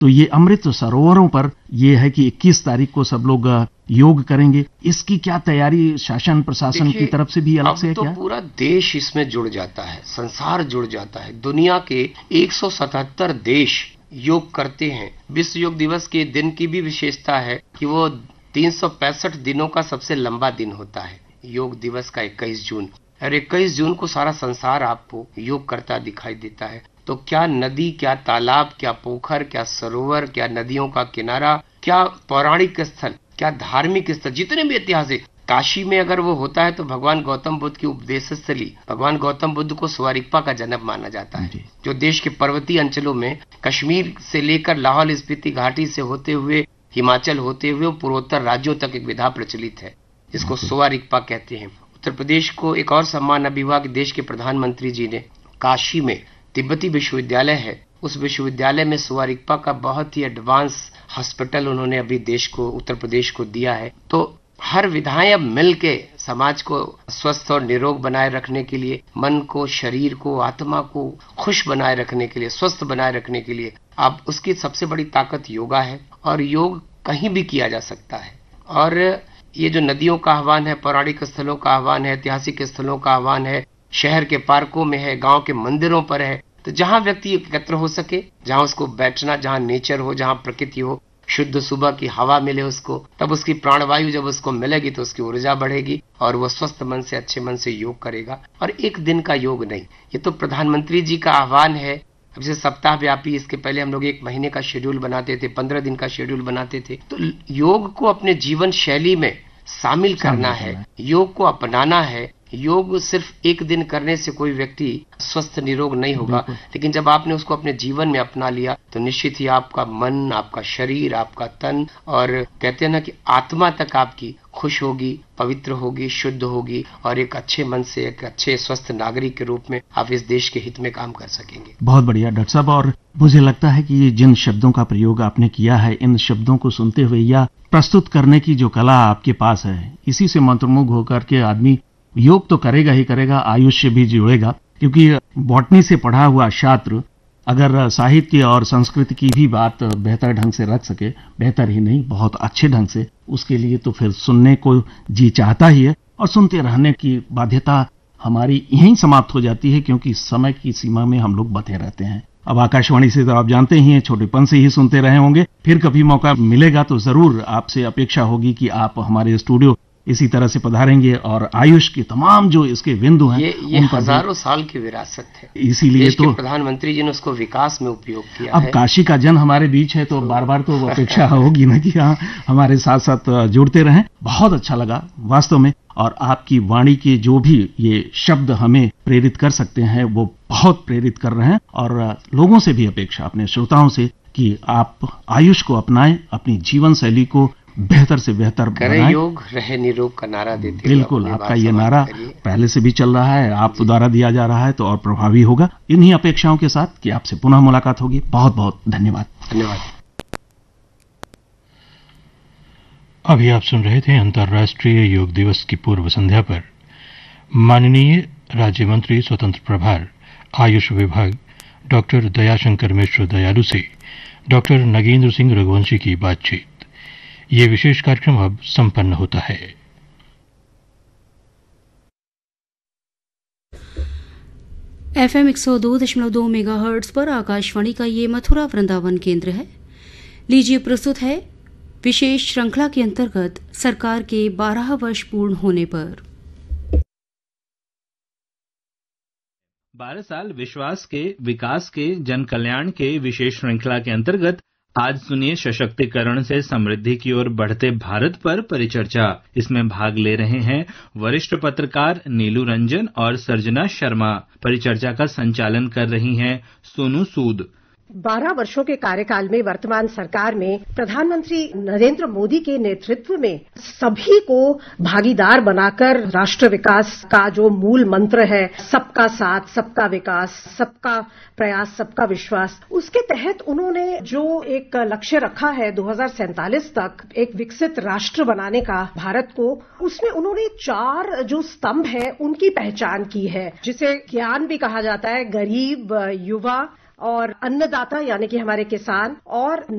तो ये अमृत सरोवरों पर ये है कि 21 तारीख को सब लोग योग करेंगे। इसकी क्या तैयारी शासन प्रशासन की तरफ से भी अलग से है क्या? पूरा देश इसमें जुड़ जाता है, संसार जुड़ जाता है। दुनिया के 177 देश योग करते हैं। विश्व योग दिवस के दिन की भी विशेषता है कि वो 365 दिनों का सबसे लंबा दिन होता है। योग दिवस का 21 जून, और 21 जून को सारा संसार आपको योग करता दिखाई देता है। तो क्या नदी, क्या तालाब, क्या पोखर, क्या सरोवर, क्या नदियों का किनारा, क्या पौराणिक स्थल, क्या धार्मिक स्थल, जितने भी ऐतिहासिक, काशी में अगर वो होता है तो भगवान गौतम बुद्ध की उपदेश स्थली, भगवान गौतम बुद्ध को स्वर्गपा का जन्म माना जाता है, जो देश के पर्वतीय अंचलों में कश्मीर से लेकर लाहौल स्पीति घाटी से होते हुए हिमाचल होते हुए पूर्वोत्तर राज्यों तक एक विधा प्रचलित है, जिसको स्वर्गपा कहते हैं। उत्तर प्रदेश को एक और सम्मान अभी हुआ कि देश के प्रधानमंत्री जी ने काशी में तिब्बती विश्वविद्यालय है, उस विश्वविद्यालय में स्वर्गपा का बहुत ही एडवांस हॉस्पिटल उन्होंने अभी देश को, उत्तर प्रदेश को दिया है। तो हर विधाएं अब मिल के समाज को स्वस्थ और निरोग बनाए रखने के लिए, मन को, शरीर को, आत्मा को खुश बनाए रखने के लिए, स्वस्थ बनाए रखने के लिए, अब उसकी सबसे बड़ी ताकत योगा है। और योग कहीं भी किया जा सकता है। और ये जो नदियों का आह्वान है, पौराणिक स्थलों का आह्वान है, ऐतिहासिक स्थलों का आह्वान है, शहर के पार्कों में है, गांव के मंदिरों पर है, तो जहां व्यक्ति एकत्र हो सके, जहां उसको बैठना, जहां नेचर हो, जहां प्रकृति हो, शुद्ध सुबह की हवा मिले उसको, तब उसकी प्राणवायु जब उसको मिलेगी तो उसकी ऊर्जा बढ़ेगी और वह स्वस्थ मन से, अच्छे मन से योग करेगा। और एक दिन का योग नहीं, ये तो प्रधानमंत्री जी का आह्वान है। अब जैसे सप्ताह व्यापी, इसके पहले हम लोग 1 महीने का शेड्यूल बनाते थे, 15 दिन का शेड्यूल बनाते थे। तो योग को अपने जीवन शैली में शामिल करना है, योग को अपनाना है। योग सिर्फ एक दिन करने से कोई व्यक्ति स्वस्थ निरोग नहीं होगा, लेकिन जब आपने उसको अपने जीवन में अपना लिया तो निश्चित ही आपका मन, आपका शरीर, आपका तन और कहते हैं ना कि आत्मा तक आपकी खुश होगी, पवित्र होगी, शुद्ध होगी और एक अच्छे मन से, एक अच्छे स्वस्थ नागरिक के रूप में आप इस देश के हित में काम कर सकेंगे। बहुत बढ़िया डॉक्टर साहब। और मुझे लगता है कि ये जिन शब्दों का प्रयोग आपने किया है, इन शब्दों को सुनते हुए या प्रस्तुत करने की जो कला आपके पास है, इसी से मंत्रमुग्ध होकर के आदमी योग तो करेगा ही करेगा, आयुष्य भी जुड़ेगा। क्योंकि बॉटनी से पढ़ा हुआ छात्र अगर साहित्य और संस्कृति की भी बात बेहतर ढंग से रख सके, बेहतर ही नहीं बहुत अच्छे ढंग से, उसके लिए तो फिर सुनने को जी चाहता ही है और सुनते रहने की बाध्यता हमारी यहीं समाप्त हो जाती है, क्योंकि समय की सीमा में हम लोग बंधे रहते हैं। अब आकाशवाणी से तो आप जानते ही हैं, छोटेपन से ही सुनते रहे होंगे। फिर कभी मौका मिलेगा तो जरूर आपसे अपेक्षा होगी कि आप हमारे स्टूडियो इसी तरह से पधारेंगे और आयुष के तमाम जो इसके बिंदु हैं, ये हजारों साल की विरासत है, इसीलिए तो प्रधानमंत्री जी ने उसको विकास में उपयोग किया अब काशी का जन हमारे बीच है तो बार बार तो अपेक्षा होगी ना कि हाँ हमारे साथ साथ जुड़ते रहें। बहुत अच्छा लगा वास्तव में, और आपकी वाणी के जो भी ये शब्द हमें प्रेरित कर सकते हैं वो बहुत प्रेरित कर रहे हैं। और लोगों से भी अपेक्षा, अपने श्रोताओं से, कि आप आयुष को अपनाएं, अपनी जीवन शैली को बेहतर से बेहतर करें, योग रहे निरोग का नारा देते। बिल्कुल, आपका ये नारा पहले से भी चल रहा है, आप द्वारा दिया जा रहा है तो और प्रभावी होगा। इन्हीं अपेक्षाओं के साथ कि आपसे पुनः मुलाकात होगी। बहुत बहुत धन्यवाद। धन्यवाद। अभी आप सुन रहे थे अंतर्राष्ट्रीय योग दिवस की पूर्व संध्या पर माननीय राज्य मंत्री स्वतंत्र प्रभार आयुष विभाग डॉक्टर दयाशंकर मिश्र दयालु से डॉक्टर नगेंद्र सिंह रघुवंशी की बातचीत। ये विशेष कार्यक्रम अब संपन्न होता है। FM 102.2 मेगाहर्ट्ज पर आकाशवाणी का ये मथुरा वृंदावन केंद्र है। लीजिए प्रस्तुत है विशेष श्रृंखला के अंतर्गत सरकार के 12 वर्ष पूर्ण होने पर 12 साल विश्वास के, विकास के, जन कल्याण के विशेष श्रृंखला के अंतर्गत आज सुनिए सशक्तिकरण से समृद्धि की ओर बढ़ते भारत पर परिचर्चा। इसमें भाग ले रहे हैं वरिष्ठ पत्रकार नीलू रंजन और सर्जना शर्मा। परिचर्चा का संचालन कर रही हैं सोनू सूद। 12 वर्षों के कार्यकाल में वर्तमान सरकार में प्रधानमंत्री नरेंद्र मोदी के नेतृत्व में सभी को भागीदार बनाकर राष्ट्र विकास का जो मूल मंत्र है, सबका साथ, सबका विकास, सबका प्रयास, सबका विश्वास, उसके तहत उन्होंने जो एक लक्ष्य रखा है 2047 तक एक विकसित राष्ट्र बनाने का भारत को, उसमें उन्होंने 4 जो स्तंभ है उनकी पहचान की है, जिसे ज्ञान भी कहा जाता है, गरीब, युवा और अन्नदाता यानी कि हमारे किसान और